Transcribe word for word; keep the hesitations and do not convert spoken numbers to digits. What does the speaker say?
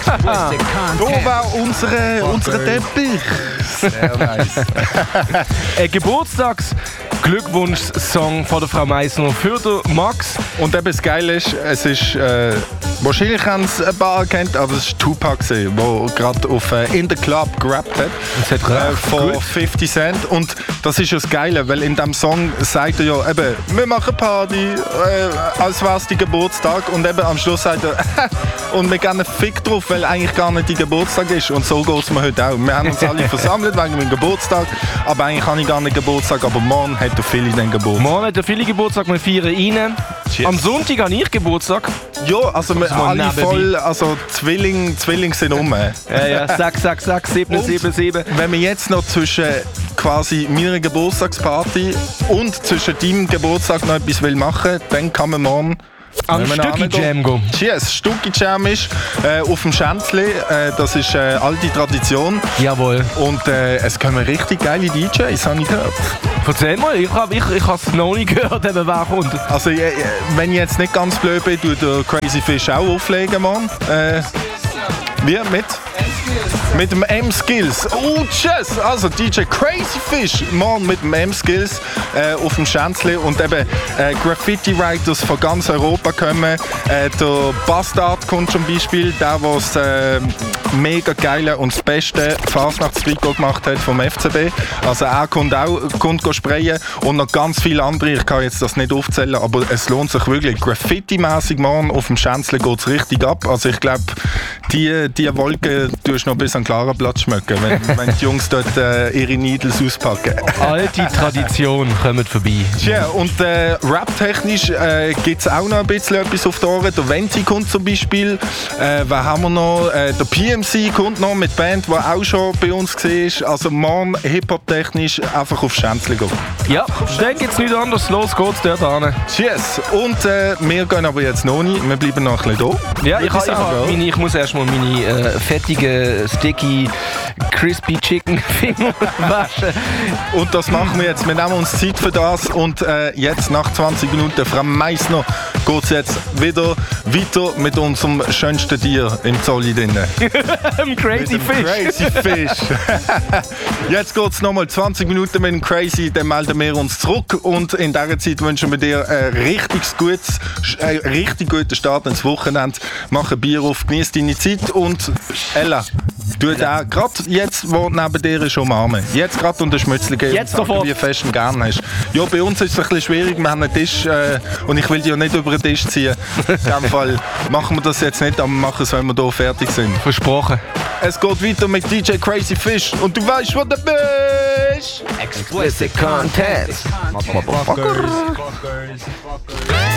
Da war unsere, unsere Teppich. Sehr nice. Ein Geburtstags-Glückwunsch-Song von der Frau Meissner für den Max. Und eben das Geile ist, es ist, äh, wahrscheinlich haben es ein paar erkannt, aber es war Tupac, der gerade auf äh, «In the Club» gerappt hat. Das hat äh, von fifty Cent. Und das ist ja das Geile, weil in diesem Song sagt er ja eben, wir machen Party, äh, als wäre es die Geburtstag. Und eben am Schluss sagt er, und wir geben einen Fick drauf, weil eigentlich gar nicht die Geburtstag ist. Und so geht es mir heute auch. Wir haben uns alle versammelt wegen meinem Geburtstag, aber eigentlich habe ich gar nicht Geburtstag, aber morgen hat der Philly den Geburtstag. Morgen hat der Philly Geburtstag, wir feiern rein. Cheers. Am Sonntag habe ich Geburtstag. Ja, also wir alle voll, also Zwilling, Zwilling sind um. Ja, ja, sechs, sechs, sechs, sieben, sieben, sieben. Wenn wir jetzt noch zwischen quasi meiner Geburtstagsparty und zwischen deinem Geburtstag noch etwas will machen, dann kann man morgen an Stücki Jam gehen. Cheers, Stücki Jam ist äh, auf dem Schänzli, äh, das ist äh, alte Tradition. Jawohl. Und äh, es kommen richtig geile D Js, habe ich gehört. Erzähl mal, ich habe ich, ich es noch nicht gehört, eben, wer kommt. Also äh, wenn ich jetzt nicht ganz blöd bin, tut der Crazy Fish auch auflegen, Mann. Äh, wie, mit? Mit dem M-Skills. Oh, tschüss! Also D J Crazy Fish, morgen mit dem M-Skills äh, auf dem Schänzli. Und eben äh, Graffiti-Writers von ganz Europa kommen. Äh, der Bastard kommt zum Beispiel, der, der das äh, mega geile und das beste Fasnachtstrikot gemacht hat vom F C B. Also er kommt auch kommt sprayen. Und noch ganz viele andere, ich kann jetzt das nicht aufzählen, aber es lohnt sich wirklich. Graffiti-mäßig morgen auf dem Schänzli geht es richtig ab. Also ich glaube, die, die Wolke tust noch bis an den klaren Platz schmecken, wenn, wenn die Jungs dort äh, ihre Needles auspacken. Alte Tradition kommt vorbei. Tja, und äh, rap-technisch äh, gibt es auch noch ein bisschen etwas auf der Ohren. Der Venti kommt zum Beispiel. Äh, wer haben wir noch? Äh, der P M C kommt noch mit Band, die auch schon bei uns war. Also morgen Hip-Hop-technisch einfach auf Schänzli gehen. Ja, dann gibt es nichts anderes. Los geht's dort hin. Tschüss. Und äh, wir gehen aber jetzt noch nicht. Wir bleiben noch ein bisschen da. Ja, ich, ich, ha, meine, ich muss erstmal meine äh, fettige, sticky, crispy Chicken Finger waschen. Und das machen wir jetzt. Wir nehmen uns Zeit für das. Und äh, jetzt nach zwanzig Minuten, Frau Meissner, geht es jetzt wieder weiter mit unserem schönsten Tier im Zolli drinnen. Im Crazy Fish. Crazy Fish. Jetzt geht es nochmal zwanzig Minuten mit dem Crazy, dann melden wir uns zurück. Und in dieser Zeit wünschen wir dir ein richtig gutes, ein richtig guten Start ins Wochenende. Mach ein Bier auf, genieß deine Zeit und Ella, du da gerade jetzt, wo neben dir ist, umarmen. Jetzt gerade unter Schmützli geben jetzt und sagen, wie fest du gern hast. Ja, bei uns ist es ein bisschen schwierig, wir haben einen Tisch äh, und ich will dich ja nicht über den Tisch ziehen. In dem Fall machen wir das jetzt nicht, aber wir machen es, wenn wir hier fertig sind. Versprochen. Es geht weiter mit D J Crazy Fish und du weißt, wo du bist. Explicit Content. Motherfucker.